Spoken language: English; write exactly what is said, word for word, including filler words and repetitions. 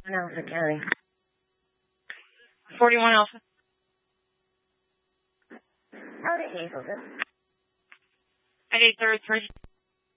Alpha County. forty-one Alpha. How did Hazelton? At eight thirty-three.